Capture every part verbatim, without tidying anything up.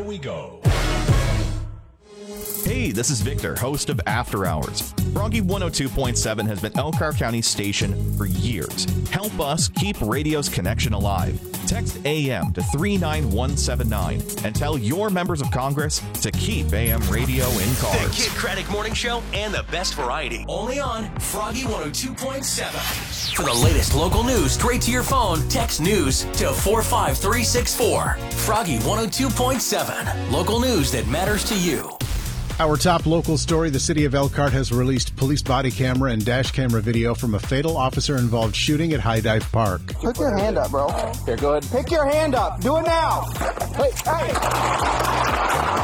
we go. Hey, this is Victor, host of After Hours. Froggy one oh two point seven has been Elkhart County's station for years. Help us keep radio's connection alive. Text A M to three nine one seven nine and tell your members of Congress to keep A M radio in cars. The Kid Craddock Morning Show and the best variety. Only on Froggy one oh two point seven. For the latest local news straight to your phone, text news to four five three six four. Froggy one oh two point seven. Local news that matters to you. Our top local story, the city of Elkhart has released police body camera and dash camera video from a fatal officer-involved shooting at High Dive Park. Put your hand up, bro. Here, go ahead. Pick your hand up. Do it now. Wait, hey.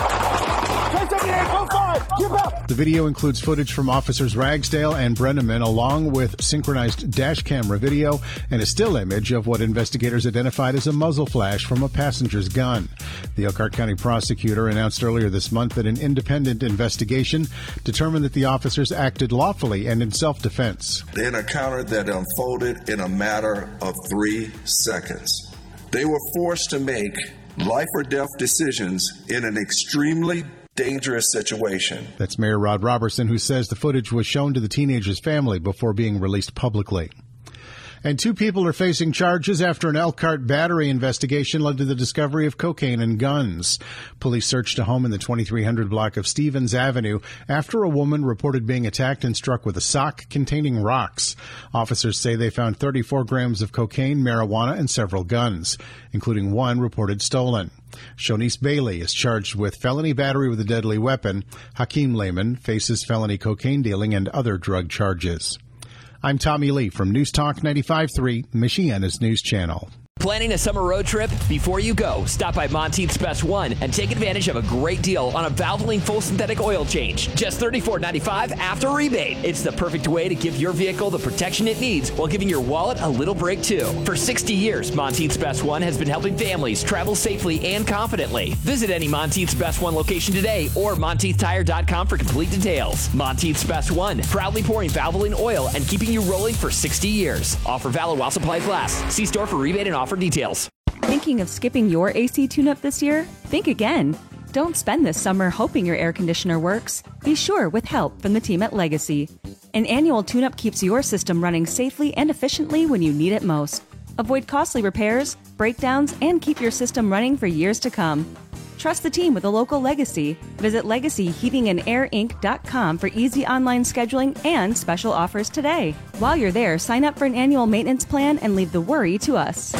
The video includes footage from officers Ragsdale and Brenneman, along with synchronized dash camera video and a still image of what investigators identified as a muzzle flash from a passenger's gun. The Elkhart County prosecutor announced earlier this month that an independent investigation determined that the officers acted lawfully and in self-defense. They had an encounter that unfolded in a matter of three seconds. They were forced to make life or death decisions in an extremely dangerous situation. That's Mayor Rod Robertson, who says the footage was shown to the teenager's family before being released publicly. And two people are facing charges after an Elkhart battery investigation led to the discovery of cocaine and guns. Police searched a home in the twenty-three hundred block of Stevens Avenue after a woman reported being attacked and struck with a sock containing rocks. Officers say they found thirty-four grams of cocaine, marijuana, and several guns, including one reported stolen. Shonice Bailey is charged with felony battery with a deadly weapon. Hakeem Lehman faces felony cocaine dealing and other drug charges. I'm Tommy Lee from News Talk ninety-five point three, Michiana's News Channel. Planning a summer road trip? Before you go, stop by Monteith's Best One and take advantage of a great deal on a Valvoline full synthetic oil change. Just thirty-four ninety-five after rebate. It's the perfect way to give your vehicle the protection it needs while giving your wallet a little break too. For sixty years, Monteith's Best One has been helping families travel safely and confidently. Visit any Monteith's Best One location today or monteith tire dot com for complete details. Monteith's Best One, proudly pouring Valvoline oil and keeping you rolling for sixty years. Offer valid while supplies last. See store for rebate and offer details. Thinking of skipping your A C tune-up this year? Think again. Don't spend this summer hoping your air conditioner works. Be sure with help from the team at Legacy. An annual tune-up keeps your system running safely and efficiently when you need it most. Avoid costly repairs, breakdowns, and keep your system running for years to come. Trust the team with a local Legacy. Visit legacy heating and air inc dot com for easy online scheduling and special offers today. While you're there, sign up for an annual maintenance plan and leave the worry to us.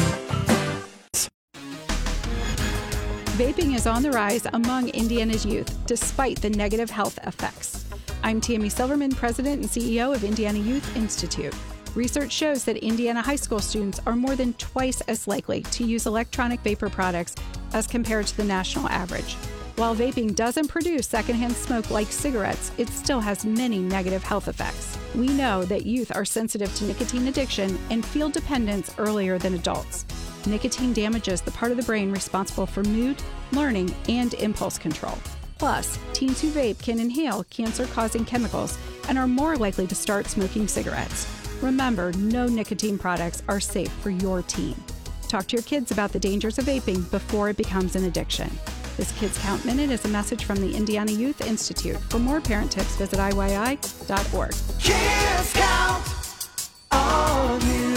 Vaping is on the rise among Indiana's youth, despite the negative health effects. I'm Tammy Silverman, President and C E O of Indiana Youth Institute. Research shows that Indiana high school students are more than twice as likely to use electronic vapor products as compared to the national average. While vaping doesn't produce secondhand smoke like cigarettes, it still has many negative health effects. We know that youth are sensitive to nicotine addiction and feel dependence earlier than adults. Nicotine damages the part of the brain responsible for mood, learning, and impulse control. Plus, teens who vape can inhale cancer-causing chemicals and are more likely to start smoking cigarettes. Remember, no nicotine products are safe for your teen. Talk to your kids about the dangers of vaping before it becomes an addiction. This Kids Count Minute is a message from the Indiana Youth Institute. For more parent tips, visit I Y I dot org. Kids count on you.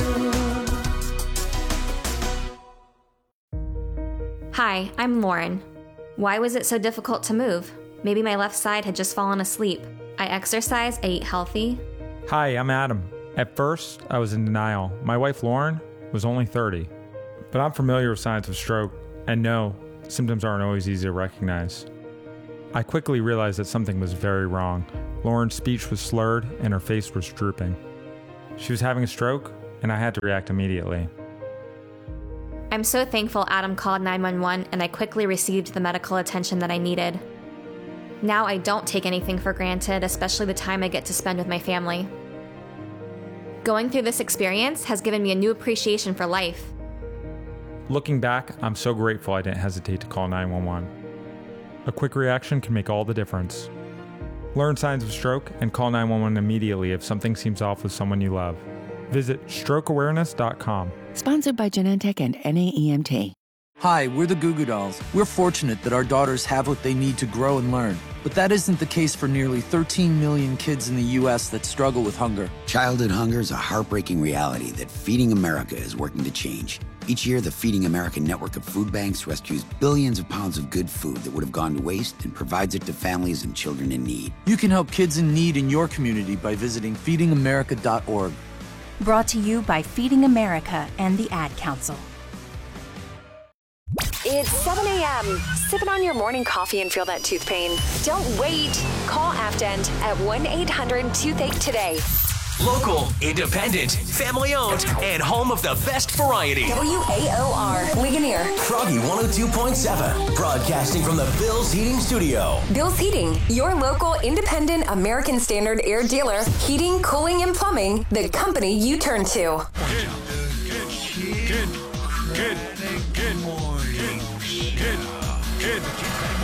Hi, I'm Lauren. Why was it so difficult to move? Maybe my left side had just fallen asleep. I exercise, I eat healthy. Hi, I'm Adam. At first, I was in denial. My wife, Lauren, was only thirty. But I'm familiar with signs of stroke, and no, symptoms aren't always easy to recognize. I quickly realized that something was very wrong. Lauren's speech was slurred, and her face was drooping. She was having a stroke, and I had to react immediately. I'm so thankful Adam called nine one one and I quickly received the medical attention that I needed. Now I don't take anything for granted, especially the time I get to spend with my family. Going through this experience has given me a new appreciation for life. Looking back, I'm so grateful I didn't hesitate to call nine one one. A quick reaction can make all the difference. Learn signs of stroke and call nine one one immediately if something seems off with someone you love. Visit stroke awareness dot com. Sponsored by Genentech and N A E M T. Hi, we're the Goo Goo Dolls. We're fortunate that our daughters have what they need to grow and learn. But that isn't the case for nearly thirteen million kids in the U S that struggle with hunger. Childhood hunger is a heartbreaking reality that Feeding America is working to change. Each year, the Feeding America network of food banks rescues billions of pounds of good food that would have gone to waste and provides it to families and children in need. You can help kids in need in your community by visiting feeding america dot org. Brought to you by Feeding America and the Ad Council. It's seven a.m. Sipping on your morning coffee and feel that tooth pain. Don't wait. Call Afdent at one eight hundred toothache today. Local, independent, family-owned, and home of the best variety. W A O R, Ligonier. Froggy one oh two point seven, broadcasting from the Bill's Heating Studio. Bill's Heating, your local independent American Standard air dealer. Heating, cooling, and plumbing, the company you turn to. Good, good, good, good, good morning. Good, good, good.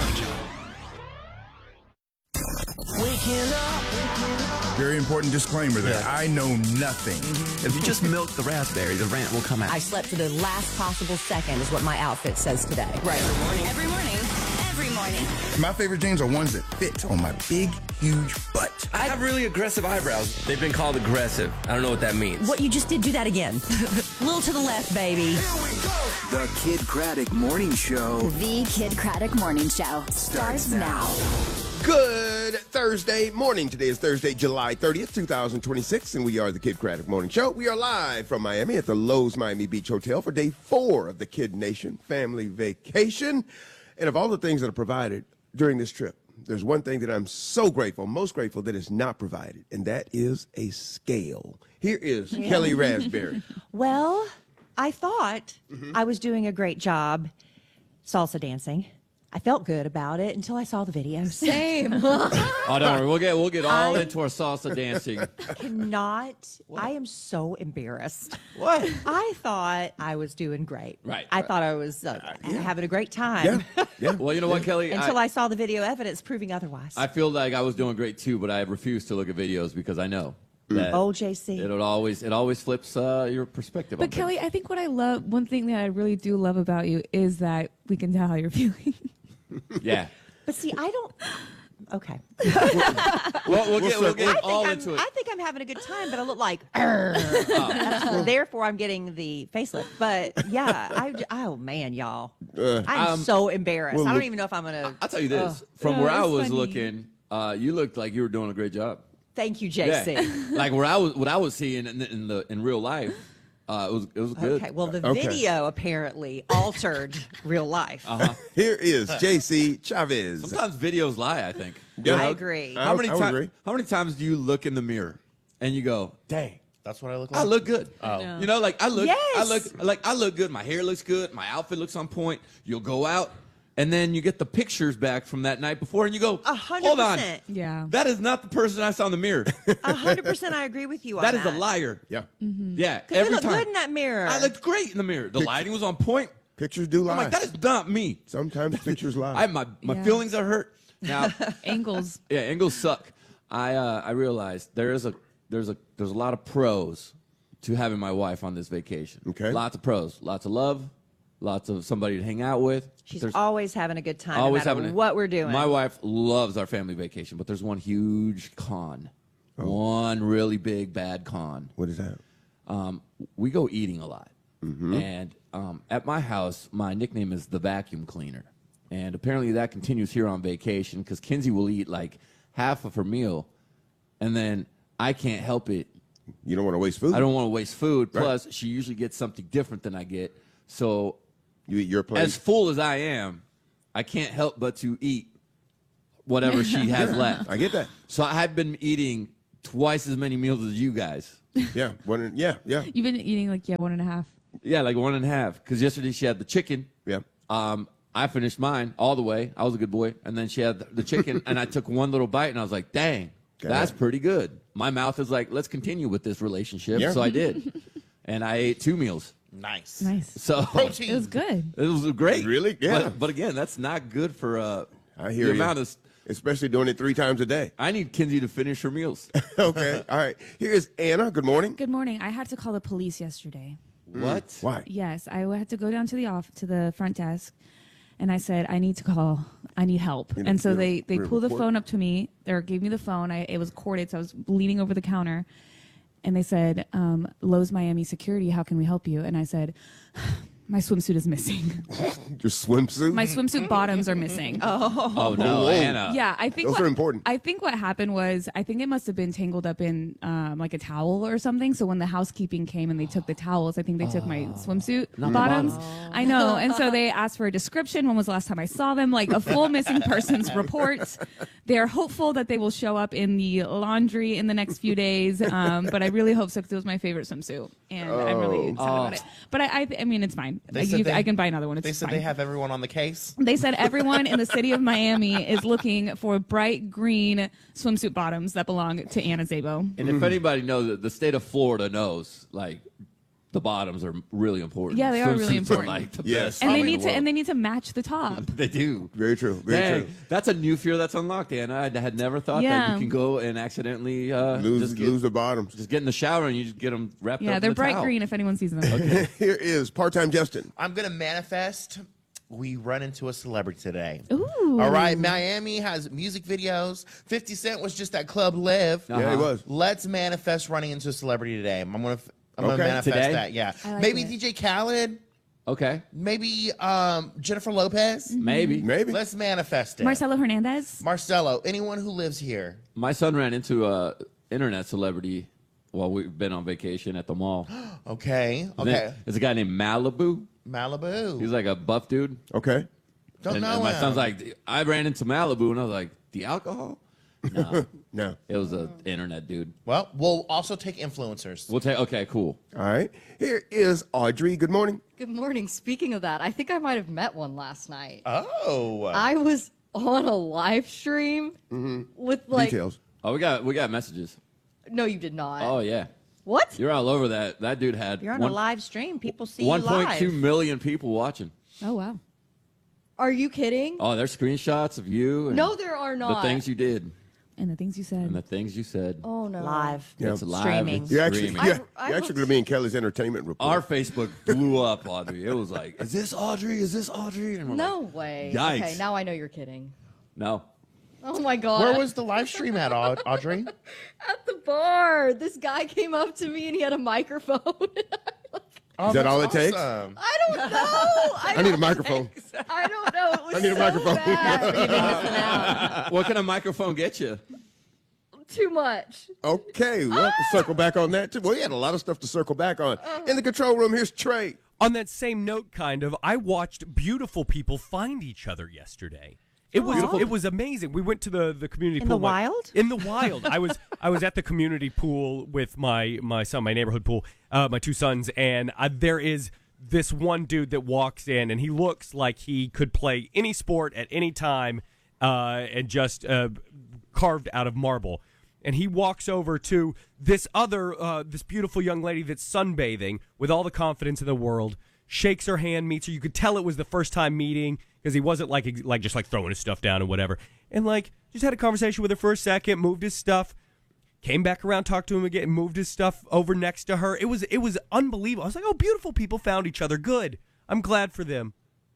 Waking up. Very important disclaimer there. I know nothing. Mm-hmm. If you just milk the raspberry, the rant will come out. I slept to the last possible second is what my outfit says today. Right. Every morning. Every morning. Every morning. My favorite jeans are ones that fit on my big, huge butt. I have really aggressive eyebrows. They've been called aggressive. I don't know what that means. What you just did, do that again. A little to the left, baby. Here we go. The Kid Craddock Morning Show. The Kid Craddock Morning Show starts now. Good Thursday morning. Today is Thursday, July thirtieth, twenty twenty-six, and we are the Kid Craddock Morning Show. We are live from Miami at the Lowe's Miami Beach Hotel for day four of the Kid Nation family vacation. And of all the things that are provided during this trip, there's one thing that I'm so grateful, most grateful that is not provided, and that is a scale. Here is Yeah. Kelly Raspberry. Well, I thought mm-hmm. I was doing a great job salsa dancing. I felt good about it until I saw the videos. Same. Oh, don't worry. We'll get we'll get all I into our salsa dancing. Cannot. What? I am so embarrassed. What? I thought I was doing great. Right. I thought I was uh, yeah. having a great time. Yeah. yeah. Well, you know what, Kelly? Until I, I saw the video evidence proving otherwise. I feel like I was doing great too, but I refuse to look at videos because I know that oh, J C. It always it always flips uh, your perspective. But Kelly, I think what I love, one thing that I really do love about you is that we can tell how you're feeling. Yeah. But see, I don't. Okay. well, we'll get, we'll get all I'm, into it. I think I'm having a good time, but I look like. Oh. Therefore, I'm getting the facelift. But yeah, I. Oh man, y'all, uh, I'm um, so embarrassed. Well, I don't look, even know if I'm gonna. I'll tell you this: uh, from no, where I was funny. looking, uh, you looked like you were doing a great job. Thank you, J C. Yeah. Like where I was, what I was seeing in, in the in real life. Uh, it was it was good. Okay, well, the Okay. video apparently altered real life. Uh-huh. Here is J C Chavez. Sometimes videos lie, I think. Yeah. I agree. How many I would times? agree. How many times do you look in the mirror and you go, "Dang, that's what I look like." I look good." Oh. No. You know, like I look, Yes. I look, like I look good. My hair looks good. My outfit looks on point. You'll go out, and then you get the pictures back from that night before, and you go, A hundred "Hold on, percent. Yeah. that is not the person I saw in the mirror. A hundred percent, I agree with you on That that. is a liar." Yeah. Mm-hmm. Yeah, Because you every look time. good in that mirror. I looked great in the mirror. The lighting was on point. Pictures do lie. I'm like, that is not me. Sometimes pictures lie. I my my Yeah. feelings are hurt. Now Angles. yeah, angles suck. I uh, I realized there is a there's a there's a lot of pros to having my wife on this vacation. Okay. Lots of pros. Lots of love. Lots of somebody to hang out with. She's There's always having a good time, no always matter having a- what we're doing. My wife loves our family vacation, but there's one huge con. One really big bad con. What is that? Um, we go eating a lot. Mm-hmm. And um, at my house, my nickname is the vacuum cleaner. And apparently that continues here on vacation because Kinsey will eat like half of her meal, and then I can't help it. You don't want to waste food. I don't want to waste food. Right. Plus, she usually gets something different than I get. So you eat your plate. As full as I am, I can't help but to eat whatever she has left. I get that. So I have been eating twice as many meals as you guys. Yeah, one. Yeah, yeah. You've been eating like, yeah, one and a half. Yeah, like one and a half. Because yesterday she had the chicken. Yeah. Um, I finished mine all the way. I was a good boy. And then she had the, the chicken, and I took one little bite, and I was like, dang, Got that's it. pretty good. My mouth is like, let's continue with this relationship. Yeah. So I did. And I ate two meals. Nice. Nice. So It was good. It was great. Really? Yeah. But, but again, that's not good for uh, I hear the you. amount of. Especially doing it three times a day. I need Kinsey to finish her meals. Okay. All right. Here is Anna. Good morning. Good morning. I had to call the police yesterday. What? Why? Yes, I had to go down to the off to the front desk, and I said, I need to call. I need help. You and know, so you they know, they real pulled the report. phone up to me. They gave me the phone. I it was corded, so I was leaning over the counter, and they said, um, Lowe's Miami Security, how can we help you? And I said, my swimsuit is missing. Your swimsuit? My swimsuit bottoms are missing. Oh, Oh, no, Whoa. Anna. Yeah, I think Those what, are important. I think what happened was I think it must have been tangled up in um, like a towel or something. So when the housekeeping came and they took the towels, I think they took my swimsuit Not the bottoms. bottom. I know, and so they asked for a description. When was the last time I saw them? Like a full missing persons report. They are hopeful that they will show up in the laundry in the next few days. Um, but I really hope so because it was my favorite swimsuit, and I'm really excited Oh. about it. But I, I, I mean, it's fine. They Like, said you, they- I can buy another one. It's They said fine. they have everyone on the case. They said everyone in the city of Miami is looking for bright green swimsuit bottoms that belong to Anna Szabo. And if anybody knows it, the state of Florida knows, like, the bottoms are really important. Yeah, they are really Swimsuits important. like the Yes. best. And they in need the to world. and they need to match the top. They do. Very true. Very Dang, true. that's a new fear that's unlocked, Anna. I had never thought that Yeah. you can go and accidentally uh, Lose, just, get, lose the bottoms. just get in the shower and you just get them wrapped up. Yeah, in they're the bright towel. green if anyone sees them. Here is part-time Justin. I'm gonna manifest. We run into a celebrity today. Ooh. All right, Miami has music videos. fifty Cent was just at Club Live. Yeah, he was. Let's manifest running into a celebrity today. I'm gonna, I'm gonna Okay. manifest Today? that. Yeah, I like maybe it. D J Khaled. Okay, Maybe um, Jennifer Lopez. maybe. Maybe. Let's manifest it. Marcelo Hernandez. Marcelo. Anyone who lives here. My son ran into a internet celebrity while we've been on vacation at the mall. Okay. His Okay. name- There's a guy named Malibu. Malibu. He's like a buff dude. Okay. Don't and, know and my him. son's like, I ran into Malibu, and I was like, the alcohol? No, No. it was an internet dude. Well, we'll also take influencers. We'll take. Okay, cool. All right. Here is Audrey. Good morning. Good morning. Speaking of that, I think I might have met one last night. Oh. I was on a live stream with like. Details. Oh, we got we got messages. No, you did not. Oh yeah, What? you're all over that. That dude had You're on one- a live stream. People see one you point live. two million people watching. Oh wow. Are you kidding? Oh, there's screenshots of you. And No, there are the not. things you did And the things you said. and the things you said. Oh no. Live. Yeah. It's live. Streaming. It's You're actually, streaming. you're, I- I you're actually hope- going to be in Kelly's entertainment report. Our Facebook blew up, Audrey. It was like, is this Audrey? Is this Audrey? And we're No like, way. Yikes. Okay, now I know you're kidding. no. Oh my god. Where was the live stream at, Aud- Audrey? At the bar. This guy came up to me and he had a microphone. Oh, Is that all that's it takes? awesome. I don't know. I, I need a don't- microphone. I don't know. It was I need a so microphone. bad. What can a microphone get you? Too much. Okay, we'll have to circle back on that, too. Well, we had a lot of stuff to circle back on. In the control room, here's Trey. On that same note, kind of, I watched beautiful people find each other yesterday. It was Beautiful. it was amazing. We went to the, the community In pool. the My- wild? In the wild. I was I was at the community pool with my my son, my neighborhood pool, uh, my two sons, and uh, there is this one dude that walks in, and he looks like he could play any sport at any time, uh, and just uh, carved out of marble. And he walks over to this other, uh, this beautiful young lady that's sunbathing with all the confidence in the world, shakes her hand, meets her. You could tell it was the first time meeting because he wasn't like ex- like just like throwing his stuff down and whatever. And like just had a conversation with her for a second, moved his stuff, came back around, talked to him again, moved his stuff over next to her. It was it was unbelievable. I was like, oh, beautiful people found each other. Good. I'm glad for them.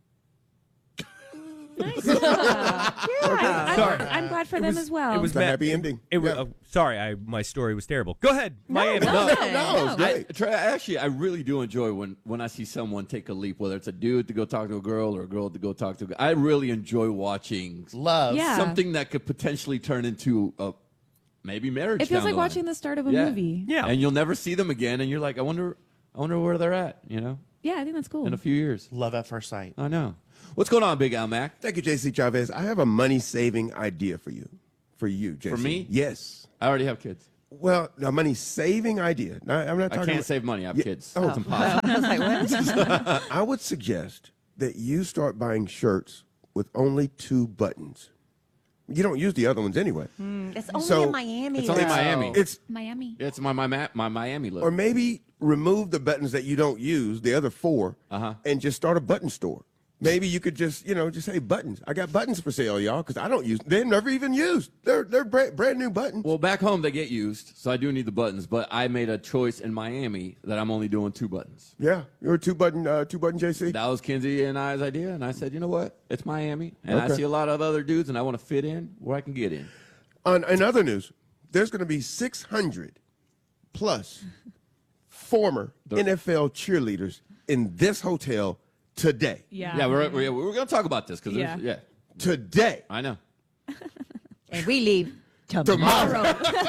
Yeah, Sorry. I'm, I'm glad for It them was- as well. It was It's a ma- happy ending. It was Yeah. uh, sorry, I my story was terrible. Go ahead, Miami. no, No, no, no, it's I, great. Trey, actually, I really do enjoy when, when I see someone take a leap, whether it's a dude to go talk to a girl or a girl to go talk to a guy. I really enjoy watching Love. Yeah. something that could potentially turn into a maybe marriage. It feels down like the line. watching the start of a Yeah. movie. Yeah. And you'll never see them again, and you're like, I wonder, I wonder where they're at. You know, Yeah, I think that's cool. in a few years. Love at first sight. I know. What's going on, Big Al Mac? Thank you, J C Chavez. I have a money-saving idea for you. For you, J C. For me? Yes. I already have kids. Well, a money-saving idea. No, I'm not I talking can't about- save money. I have Yeah. kids. Oh. It's impossible. I was like, what? I would suggest that you start buying shirts with only two buttons. You don't use the other ones anyway. Mm, it's only So- in Miami. It's only though. Miami. It's Miami. It's my my Ma- my Miami look. or maybe remove the buttons that you don't use, the other four, Uh-huh. and just start a button store. maybe you could just, you know, just say buttons. I got buttons for sale, y'all, because I don't use. They're never even used. They're they're brand, brand new buttons. Well, back home they get used, so I do need the buttons. But I made a choice in Miami that I'm only doing two buttons. Yeah, you're a two button uh, two button J C. That was Kinsey and I's idea, and I said, you know what? It's Miami, and I Okay. see a lot of other dudes, and I want to fit in where I can get in. On in other news, there's going to be six hundred plus former N F L cheerleaders in this hotel today. Yeah, yeah, we're we're, we're going to talk about this because Yeah. yeah, today. I know. And we leave tomorrow.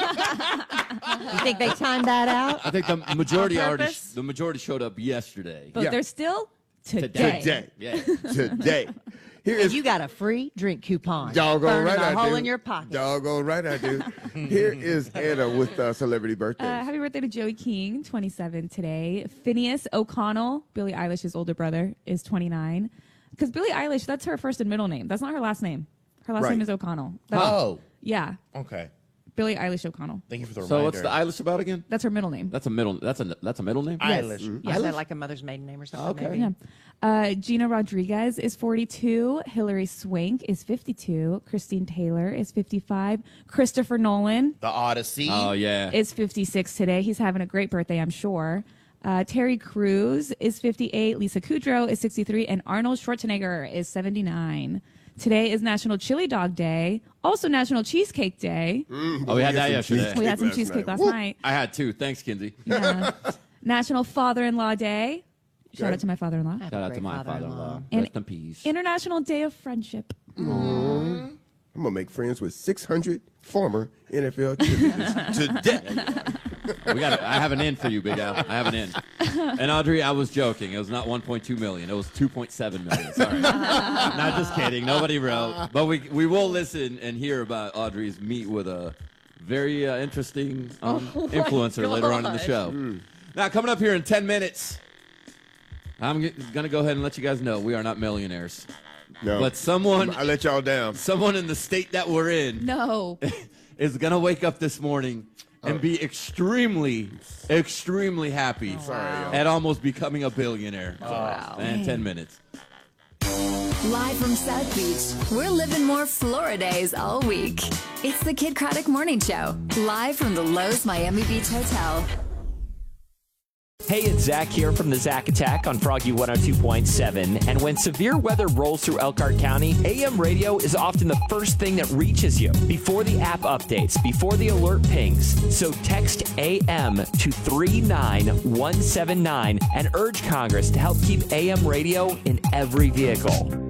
You think they timed that out? I think the majority On already purpose? the majority showed up yesterday. But they're still today. Today. Yeah. Today. Here And is you got a free drink coupon. doggone Burning right a I hole do. in your pocket. Doggone right I do. Here is Anna with uh, celebrity birthdays. Uh, happy birthday to Joey King, twenty-seven today. Phineas O'Connell, Billie Eilish's older brother, is twenty-nine. Because Billie Eilish, that's her first and middle name. That's not her last name. Her last Right. name is O'Connell. That's, Oh. Yeah. Okay. Billie Eilish O'Connell. Thank you for the So reminder. what's the Eilish about again? That's her middle name. That's a middle. That's a that's a middle name. Yes. Eilish. You Yes. said like a mother's maiden name or something. Okay. Maybe. Yeah. Uh, Gina Rodriguez is forty-two. Hilary Swank is fifty-two. Christine Taylor is fifty-five. Christopher Nolan The Odyssey. Oh yeah. is fifty-six today. He's having a great birthday, I'm sure. Uh, Terry Crews is fifty-eight. Lisa Kudrow is sixty-three. And Arnold Schwarzenegger is seventy-nine. Today is National Chili Dog Day. Also National Cheesecake Day. Mm, Oh, we had that some yesterday. cheesecake We had some last cheesecake night. last Woo. night. I had two. Thanks, Kinsey. Yeah. National Father-in-law Day. Shout Okay. out to my father-in-law. Shout out to great my father-in-law. father-in-law. And- Rest in peace. International Day of Friendship. I'm gonna make friends with six hundred former N F L cheerleaders today. We got. I have an in for you, Big Al. I have an in. And Audrey, I was joking. It was not one point two million. It was two point seven million. Sorry. Not just kidding. Nobody wrote. But we we will listen and hear about Audrey's meet with a very uh, interesting um, Oh my influencer later on in the gosh. show. Mm. Now, coming up here in ten minutes, I'm g- gonna go ahead and let you guys know we are not millionaires. No, But someone, I let y'all down. someone in the state that we're in No. is gonna wake up this morning and be extremely, extremely happy at almost becoming a billionaire. Wow. And ten minutes. Live from South Beach, we're living more Florida days all week. It's the Kid Craddock Morning Show, live from the Lowe's Miami Beach Hotel. Hey, it's Zach here from the Zach Attack on Froggy one oh two point seven. And when severe weather rolls through Elkhart County, A M radio is often the first thing that reaches you before the app updates, before the alert pings. So text A M to three nine one seven nine and urge Congress to help keep A M radio in every vehicle.